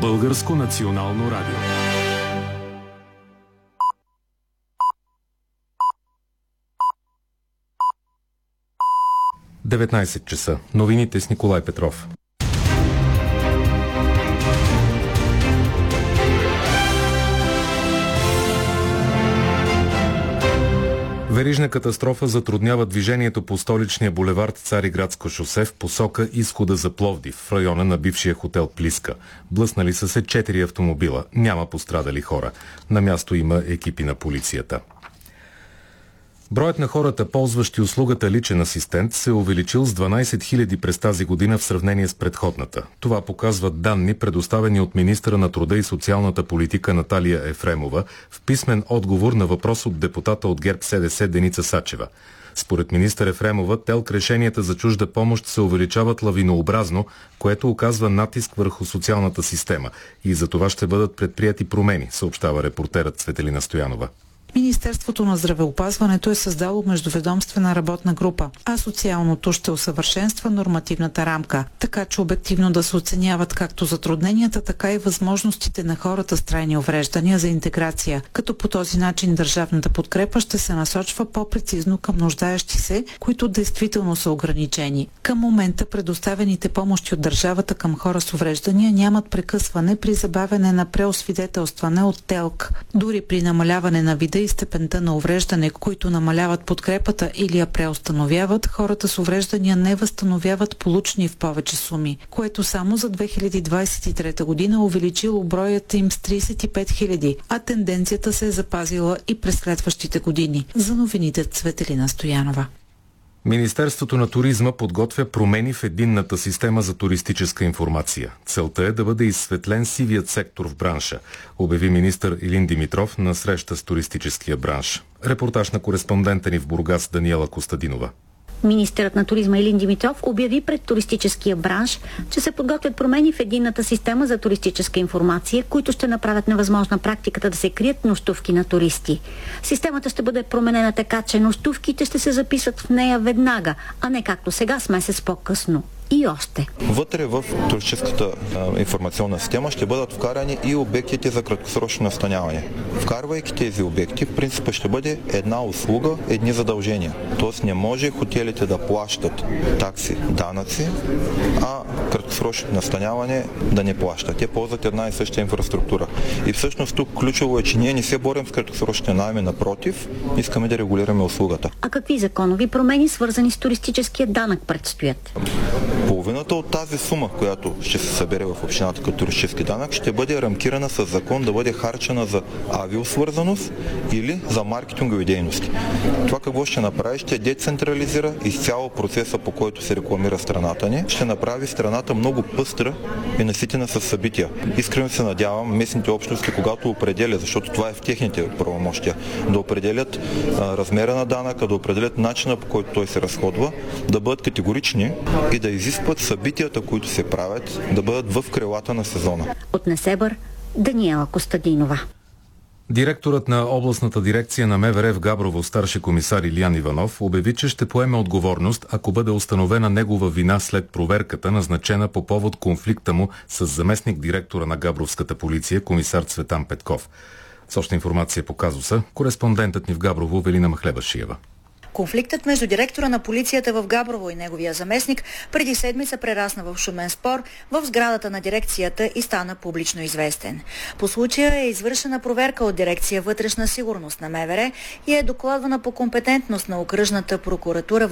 Българско национално радио. – 19 часа. Новините с Николай Петров. Верижна катастрофа затруднява движението по столичния булевард Цариградско шосе в посока изхода за Пловдив, в района на бившия хотел Плиска. Блъснали са се 4 автомобила. Няма пострадали хора. На място има екипи на полицията. Броят на хората, ползващи услугата личен асистент, се е увеличил с 12 000 през тази година в сравнение с предходната. Това показват данни, предоставени от министъра на труда и социалната политика Наталия Ефремова в писмен отговор на въпрос от депутата от ГЕРБ-СДС Деница Сачева. Според министър Ефремова, ТЕЛК решенията за чужда помощ се увеличават лавинообразно, което оказва натиск върху социалната система и за това ще бъдат предприяти промени, съобщава репортерът Цветелина Стоянова. Министерството на здравеопазването е създало междуведомствена работна група, а социалното ще усъвършенства нормативната рамка, така че обективно да се оценяват както затрудненията, така и възможностите на хората с трайни увреждания за интеграция, като по този начин държавната подкрепа ще се насочва по-прецизно към нуждаещи се, които действително са ограничени. Към момента предоставените помощи от държавата към хора с увреждания нямат прекъсване при забавяне на преосвидетелстване от ТЕЛК. Дори при намаляване на вида и степента на увреждане, които намаляват подкрепата или я преустановяват, хората с увреждания не възстановяват получени в повече суми, което само за 2023 година увеличило броят им с 35 000, а тенденцията се е запазила и през следващите години. За новините Цветелина Стоянова. Министерството на туризма подготвя промени в единната система за туристическа информация. Целта е да бъде изсветлен сивият сектор в бранша, обяви министър Илин Димитров на среща с туристическия бранш. Репортаж на кореспондента ни в Бургас Даниела Костадинова. Министърът на туризма Илин Димитров обяви пред туристическия бранш, че се подготвят промени в единната система за туристическа информация, които ще направят невъзможна практиката да се крият нощувки на туристи. Системата ще бъде променена така, че нощувките ще се записват в нея веднага, а не както сега с месец по-късно. И още. Вътре в туристическата информационна система ще бъдат вкарани и обектите за краткосрочно настаняване. Вкарвайки тези обекти, в принципа ще бъде една услуга, едни задължения. Тоест не може хотелите да плащат такси, данъци, а краткосрочно настаняване да не плащат. Те ползват една и съща инфраструктура. И всъщност тук ключово е, че ние не се борим с краткосрочни наеми, напротив, искаме да регулираме услугата. А какви законови промени, свързани с туристическия данък, предстоят? Половината от тази сума, която ще се събере в общината като туристически данък, ще бъде рамкирана с закон да бъде харчена за авиосвързаност или за маркетингови дейности. Това какво ще направи? Ще децентрализира изцяло процеса, по който се рекламира страната ни. Ще направи страната много пъстра и наситена с събития. Искрено се надявам местните общности, когато определят, защото това е в техните правомощия, да определят размера на данъка, да определят начина, по който той се разходва, да бъдат категорични и да изискват събитията, които се правят, да бъдат в крилата на сезона. От Несебър, Даниела Костадинова. Директорът на областната дирекция на МВР в Габрово, старши комисар Илиян Иванов, обяви, че ще поеме отговорност, ако бъде установена негова вина след проверката, назначена по повод конфликта му с заместник директора на Габровската полиция, комисар Цветан Петков. С още информация по казуса, кореспондентът ни в Габрово Велина Махлебашиева. Конфликтът между директора на полицията в Габрово и неговия заместник преди седмица прерасна в шумен спор в сградата на дирекцията и стана публично известен. По случая е извършена проверка от дирекция вътрешна сигурност на МВР и е докладвана по компетентност на окръжната прокуратура